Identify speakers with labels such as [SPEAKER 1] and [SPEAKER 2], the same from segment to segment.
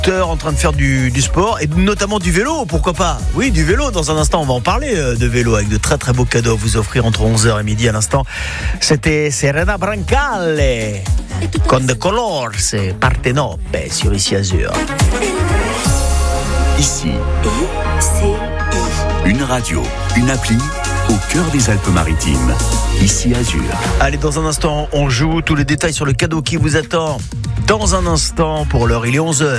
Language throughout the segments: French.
[SPEAKER 1] moteurs, en train de faire du sport et notamment du vélo, pourquoi pas. Oui, du vélo, dans un instant on va en parler de vélo avec de très très beaux cadeaux à vous offrir entre 11h et midi. À l'instant, c'était Serena Brancale con The Colors, c'est Partenope sur Ici Azur.
[SPEAKER 2] Ici, une radio, une appli au cœur des Alpes-Maritimes. Ici Azur.
[SPEAKER 1] Allez, dans un instant, on joue tous les détails sur le cadeau qui vous attend. Dans un instant, pour l'heure, il est 11h.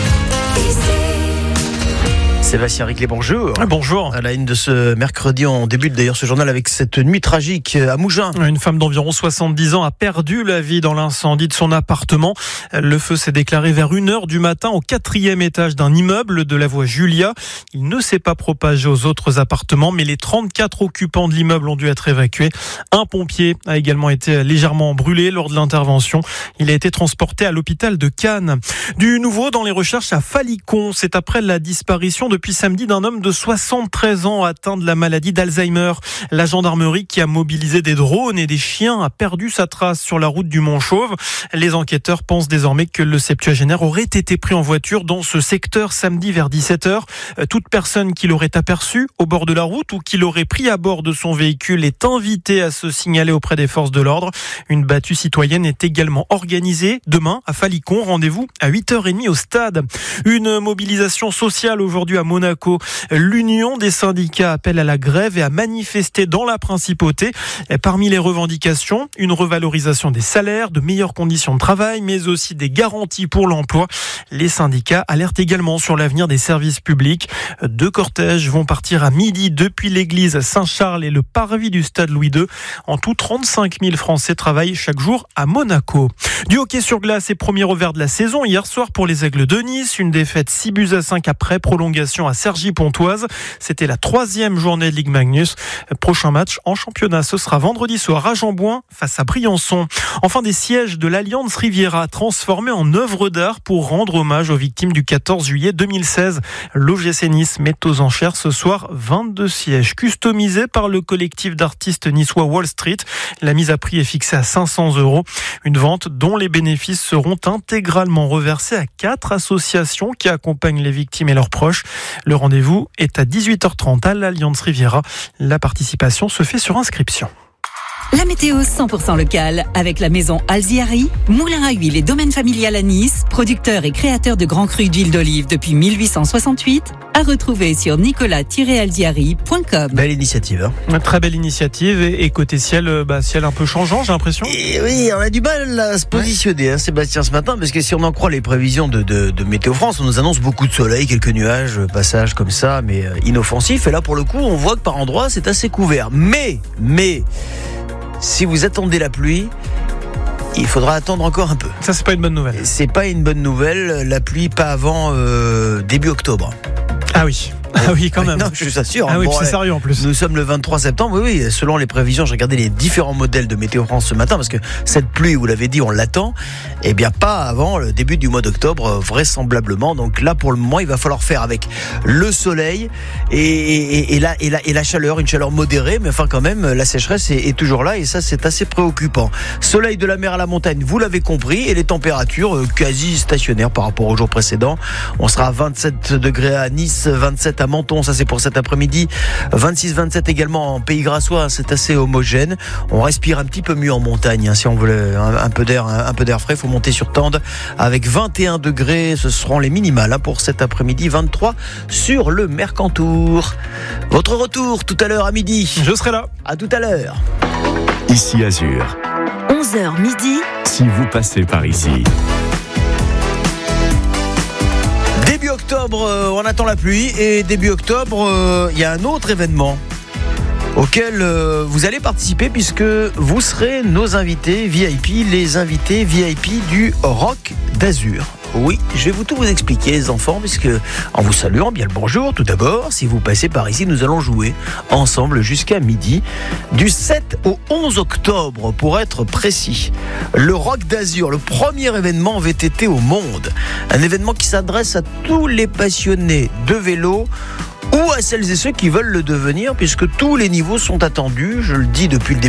[SPEAKER 1] Sébastien Riclet, bonjour.
[SPEAKER 3] Bonjour.
[SPEAKER 1] À la une de ce mercredi, on débute d'ailleurs ce journal avec cette nuit tragique à Mougins.
[SPEAKER 3] Une femme d'environ 70 ans a perdu la vie dans l'incendie de son appartement. Le feu s'est déclaré vers 1h du matin au 4e étage d'un immeuble de la voie Julia. Il ne s'est pas propagé aux autres appartements, mais les 34 occupants de l'immeuble ont dû être évacués. Un pompier a également été légèrement brûlé lors de l'intervention. Il a été transporté à l'hôpital de Cannes. Du nouveau dans les recherches à Falicon, c'est après la disparition depuis samedi d'un homme de 73 ans atteint de la maladie d'Alzheimer. La gendarmerie qui a mobilisé des drones et des chiens a perdu sa trace sur la route du Mont-Chauve. Les enquêteurs pensent désormais que le septuagénaire aurait été pris en voiture dans ce secteur samedi vers 17h. Toute personne qui l'aurait aperçu au bord de la route ou qui l'aurait pris à bord de son véhicule est invitée à se signaler auprès des forces de l'ordre. Une battue citoyenne est également organisée demain à Falicon. Rendez-vous à 8h30 au stade. Une mobilisation sociale aujourd'hui à Monaco. L'Union des syndicats appelle à la grève et à manifester dans la principauté. Parmi les revendications, une revalorisation des salaires, de meilleures conditions de travail, mais aussi des garanties pour l'emploi. Les syndicats alertent également sur l'avenir des services publics. 2 cortèges vont partir à midi depuis l'église Saint-Charles et le parvis du stade Louis II. En tout, 35 000 Français travaillent chaque jour à Monaco. Du hockey sur glace et premier revers de la saison hier soir pour les Aigles de Nice. Une défaite 6-5 après prolongation à Cergy-Pontoise. C'était la 3e journée de Ligue Magnus. Prochain match en championnat, ce sera vendredi soir à Jambouin face à Briançon. Enfin, des sièges de l'Alliance Riviera transformés en œuvres d'art pour rendre hommage aux victimes du 14 juillet 2016. L'OGC Nice met aux enchères ce soir 22 sièges customisés par le collectif d'artistes niçois Wall Street. La mise à prix est fixée à 500 €. Une vente dont les bénéfices seront intégralement reversés à 4 associations qui accompagnent les victimes et leurs proches. Le rendez-vous est à 18h30 à l'Alliance Riviera. La participation se fait sur inscription.
[SPEAKER 4] La météo 100% locale avec la maison Alziari, moulin à huile et domaine familial à Nice, producteur et créateur de grands crus d'huile d'olive depuis 1868, à retrouver sur nicolas-alziari.com.
[SPEAKER 1] Belle initiative.
[SPEAKER 3] Très belle initiative et côté ciel, ciel un peu changeant, j'ai l'impression.
[SPEAKER 1] Et oui, on a du mal à se positionner, Sébastien, ce matin, parce que si on en croit les prévisions de Météo France, on nous annonce beaucoup de soleil, quelques nuages, passages comme ça, mais inoffensifs. Et là, pour le coup, on voit que par endroits, c'est assez couvert. Mais, si vous attendez la pluie, il faudra attendre encore un peu.
[SPEAKER 3] Ça, c'est pas une bonne nouvelle.
[SPEAKER 1] C'est pas une bonne nouvelle, la pluie pas avant début octobre.
[SPEAKER 3] Ah oui. Ah oui, quand même.
[SPEAKER 1] Non, je vous assure.
[SPEAKER 3] Ah oui, c'est sérieux en plus.
[SPEAKER 1] Nous sommes le 23 septembre. Oui, selon les prévisions, j'ai regardé les différents modèles de Météo France ce matin parce que cette pluie, vous l'avez dit, on l'attend. Eh bien, pas avant le début du mois d'octobre, vraisemblablement. Donc là, pour le moment, il va falloir faire avec le soleil et la chaleur, une chaleur modérée. Mais enfin, quand même, la sécheresse est toujours là et ça, c'est assez préoccupant. Soleil de la mer à la montagne, vous l'avez compris, et les températures quasi stationnaires par rapport au jour précédent. On sera à 27 degrés à Nice, 27 à Menton, ça c'est pour cet après-midi, 26-27 également en Pays Grassois, c'est assez homogène. On respire un petit peu mieux en montagne, si on veut un peu d'air frais, il faut monter sur Tende avec 21 degrés, ce seront les minimales pour cet après-midi, 23 sur le Mercantour. Votre retour tout à l'heure à midi.
[SPEAKER 3] Je serai là.
[SPEAKER 1] À tout à l'heure.
[SPEAKER 2] Ici Azur.
[SPEAKER 4] 11h midi.
[SPEAKER 2] Si vous passez par ici.
[SPEAKER 1] Début octobre, on attend la pluie et début octobre, il y a un autre événement auquel vous allez participer puisque vous serez nos invités VIP, les invités VIP du Rock d'Azur. Oui, je vais tout vous expliquer les enfants, puisque en vous saluant bien le bonjour tout d'abord, si vous passez par ici, nous allons jouer ensemble jusqu'à midi, du 7 au 11 octobre pour être précis. Le Rock d'Azur, le premier événement VTT au monde, un événement qui s'adresse à tous les passionnés de vélo ou à celles et ceux qui veulent le devenir, puisque tous les niveaux sont attendus, je le dis depuis le début